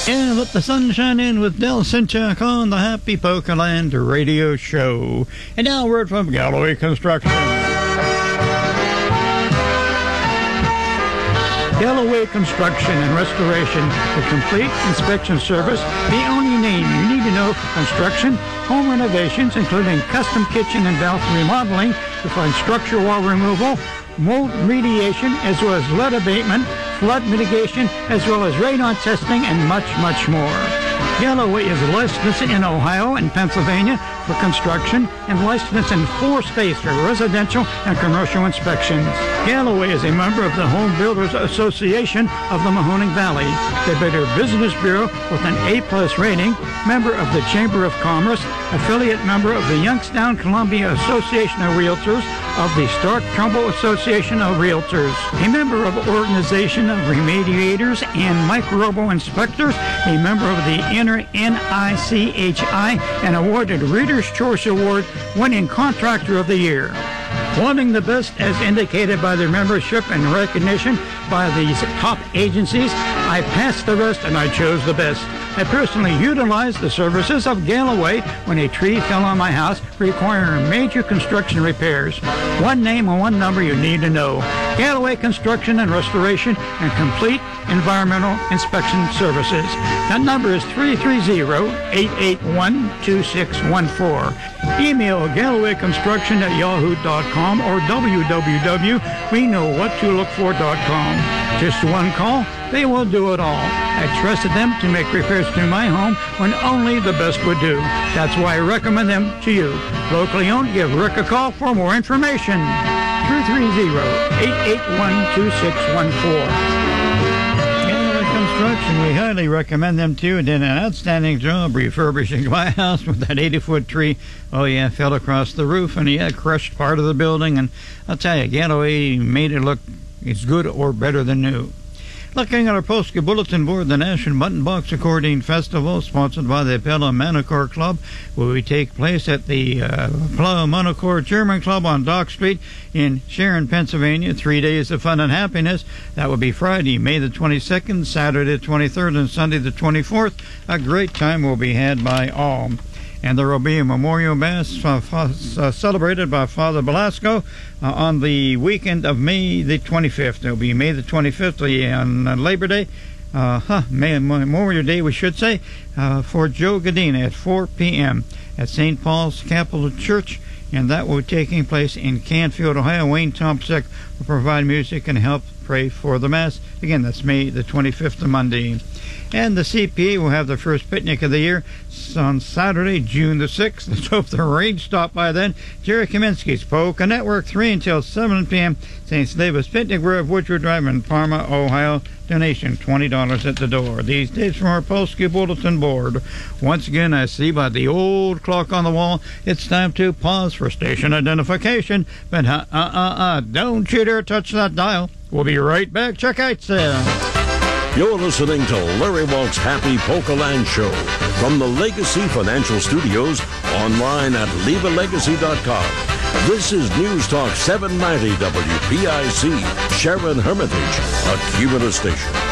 Yeah, let the sun shine in with Del Sinchak on the Happy Pokeland radio show. And now a word from Galloway Construction. Galloway Construction and Restoration, the complete inspection service, the only name you need to know for construction, home renovations, including custom kitchen and bathroom remodeling, to find structural wall removal, mold remediation, as well as lead abatement, flood mitigation, as well as radon testing, and much, much more. Galloway is licensed in Ohio and Pennsylvania for construction and licensed in 4 states for residential and commercial inspections. Galloway is a member of the Home Builders Association of the Mahoning Valley, the Better Business Bureau with an A+ rating, member of the Chamber of Commerce, affiliate member of the Youngstown Columbia Association of Realtors, of the Stark Trumbull Association of Realtors, a member of the Organization of Remediators and Microbial Inspectors, a member of the NICHI, and awarded Reader's Choice Award, winning Contractor of the Year. Wanting the best as indicated by their membership and recognition by these top agencies, I passed the rest and I chose the best. I personally utilized the services of Galloway when a tree fell on my house requiring major construction repairs. One name and one number you need to know. Galloway Construction and Restoration and Complete Environmental Inspection Services. That number is 330-881-2614. Email GallowayConstruction@yahoo.com or www.WeKnowWhatToLookFor.com. Just one call, they will do it all. I trusted them to make repairs to my home when only the best would do. That's why I recommend them to you. Locally owned, give Rick a call for more information. 330-881-2614. Construction, we highly recommend them too. Did an outstanding job refurbishing my house with that 80-foot tree. Oh yeah, fell across the roof and he had crushed part of the building. And I'll tell you, Galloway made it look as good or better than new. Looking at our Polska Bulletin Board, the National Button Box Accordion Festival, sponsored by the Pella Monocore Club, will take place at the Pella Monocore German Club on Dock Street in Sharon, Pennsylvania. 3 days of fun and happiness. That will be Friday, May the 22nd, Saturday the 23rd, and Sunday the 24th. A great time will be had by all. And there will be a memorial mass celebrated by Father Belasco on the weekend of May the 25th. It will be May the 25th on Labor Day, Memorial Day, we should say, for Joe Gadina at 4 p.m. at St. Paul's Capital Church, and that will be taking place in Canfield, Ohio. Wayne Tomczyk will provide music and help pray for the Mass. Again, that's May the 25th, of Monday. And the CPA will have the first picnic of the year on Saturday, June the 6th. Let's hope the rain stopped by then. Jerry Kaminsky's Polka Network, 3 until 7 p.m. St. David's Picnic Grove, Woodward Drive in Parma, Ohio. Donation, $20 at the door. These days from our Polska Bulletin Board. Once again, I see by the old clock on the wall, it's time to pause for station identification. But don't you dare touch that dial. We'll be right back. Check out there. You're listening to Larry Walt's Happy Pokeland Show from the Legacy Financial Studios, online at LevaLegacy.com. This is News Talk 790 WPIC, Sharon Hermitage, a Cumulus station.